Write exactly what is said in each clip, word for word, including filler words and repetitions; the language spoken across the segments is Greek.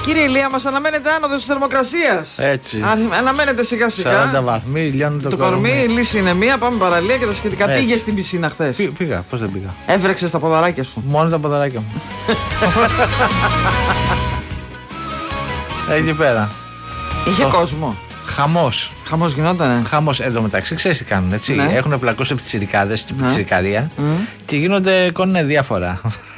Κύριε Ηλία, μας αναμένεται άνοδος της θερμοκρασίας. Έτσι. Α, αναμένεται σιγά σιγά. σαράντα βαθμοί, λιώνει το, το κορμί. κορμί. Η λύση είναι μία. Πάμε παραλία και τα σχετικά. Πήγες στην πισίνα χθες? Πή, πήγα, πώς δεν πήγα. Έβρεξες τα ποδαράκια σου? Μόνο τα ποδαράκια μου. Εκεί πέρα. Είχε το... κόσμο. Χαμός. Χαμός γινότανε. Χαμός. Εν τω μεταξύ, ξέρεις τι κάνουν, έτσι. Ναι. Έχουν πλακώσει πιτσιρικάδες και ναι. πιτσιρικαρία mm. και γίνονται, κόνουνε διάφορα.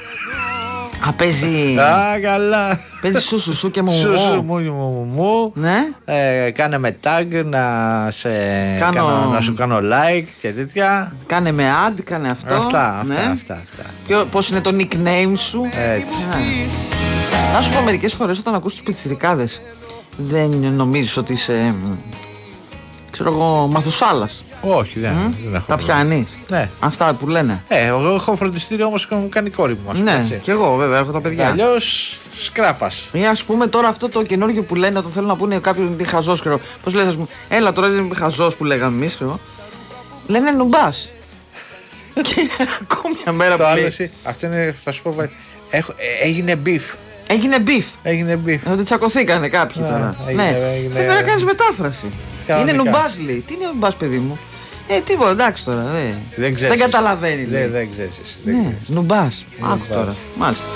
Α, παίζει. Α, καλά. Παίζει σου σου σου και μου σου σου μου μου μου. Ναι. Ε, κάνε με tag να, σε... κάνω... κάνω... να σου κάνω like και τέτοια. Κάνε με ad, κάνε αυτό. Αυτά, αυτά, ναι. αυτά, αυτά. Ποιο, πώς είναι το nickname σου? Έτσι. Yeah. Να σου πω, μερικές φορές όταν ακούς τους πιτσιρικάδες, δεν νομίζεις ότι είσαι, ξέρω εγώ, Μαθουσάλας? Όχι, δεν, mm? δεν έχω. Τα πιάνεις? Ναι. Αυτά που λένε. Ε, εγώ έχω φροντιστήριο όμως και μου κάνει η κόρη μου. Ναι, έτσι. και εγώ βέβαια έχω τα παιδιά. Αλλιώς σκράπας. Ή ας πούμε τώρα αυτό το καινούργιο που λένε όταν θέλουν να πούνε κάποιον ότι είναι χαζός, ξέρω. Πώς λες, ας πούμε, έλα τώρα είναι χαζός που λέγαμε εμείς, ξέρω. Λένε νουμπάς. Και ακόμη μια μέρα το που άλλο λέει. εσύ, αυτό είναι, θα σου πω, έχω, ε, έγινε μπιφ. Έγινε μπιφ. Έγινε μπιφ. Ότι τσακωθήκανε κάποιοι Α, τώρα. έγινε, ναι. έγινε, Θα πρέπει να κάνεις μετάφραση. Κανονικά. Είναι νουμπάς, λέει. Τι είναι νουμπάς, παιδί μου? Ε, τίποτα, εντάξει τώρα. Δε. Δεν, δεν καταλαβαίνει. Δεν, δεν ξέρεις. Ναι, νουμπάς. Άκου τώρα. Μάλιστα.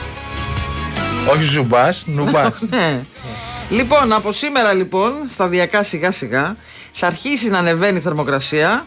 Όχι ζουμπάς, νουμπάς. Ναι. Λοιπόν, από σήμερα λοιπόν, σταδιακά σιγά σιγά, θα αρχίσει να ανεβαίνει η θερμοκρασία.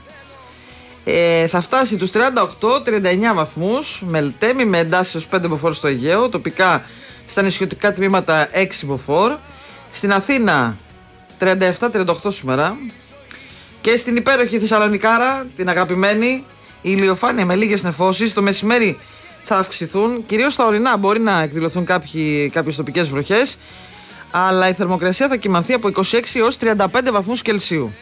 Ε, θα φτάσει τους τριάντα οκτώ τριάντα εννιά βαθμούς, μελτέμι με εντάσεις ως πέντε μποφόρ στο Αιγαίο, τοπικά στα νησιωτικά τμήματα έξι μποφόρ. Στην Αθήνα τριάντα επτά τριάντα οκτώ σήμερα. Και στην υπέροχη Θεσσαλονικάρα, την αγαπημένη, η ηλιοφάνεια με λίγες νεφώσεις. Το μεσημέρι θα αυξηθούν, κυρίως στα ορεινά μπορεί να εκδηλωθούν κάποιοι, κάποιες τοπικές βροχές, αλλά η θερμοκρασία θα κυμανθεί από είκοσι έξι έως τριάντα πέντε βαθμούς Κελσίου.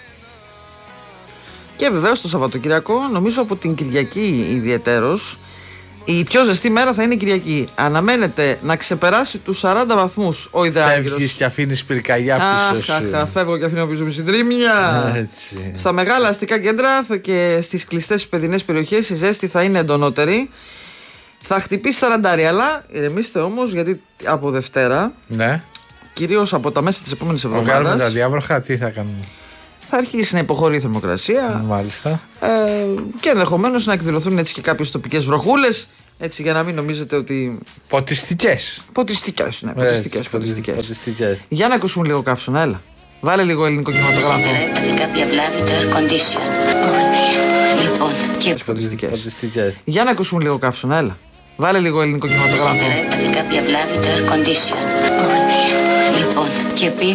Και βεβαίως το Σαββατοκυριακό, νομίζω από την Κυριακή ιδιαιτέρως, η πιο ζεστή μέρα θα είναι η Κυριακή. Αναμένεται να ξεπεράσει τους σαράντα βαθμούς ο Ιδεάγγελος. Φεύγεις και αφήνεις πυρκαγιά πίσω σου. Αχ, φεύγω και αφήνω πίσω μου συντρίμμια. Έτσι. Στα μεγάλα αστικά κέντρα και στις κλειστές παιδινές περιοχές η ζέστη θα είναι εντονότερη. Θα χτυπήσει σαραντάρι, αλλά ηρεμήστε όμως, γιατί από Δευτέρα, ναι, κυρίως από τα μέσα της επόμενης εβδομάδας, εβδομάδας, τα διάβροχα τι θα κάνουμε? θα αρχίσει να υποχωρεί η θερμοκρασία. Μάλιστα. Ε, και ενδεχομένως να εκδηλωθούν έτσι και κάποιες τοπικές βροχούλες. Έτσι, για να μην νομίζετε ότι. Ποτιστικές. Ποτιστικές, ναι, ποτιστικές, ποτιστικές. Ποτιστικές. Για να ακούσουμε λίγο καύσωνα, έλα. Βάλε λίγο ελληνικό κινηματογράφο. Σήμερα έπαθε κάποια βλάβη το air condition. Λοιπόν, και ποτιστικές. Για να ακούσουμε λίγο καύσωνα, έλα. Βάλε λίγο ελληνικό κινηματογράφο. Σήμερα έπαθε κάποια βλάβη το air condition. Λοιπόν, και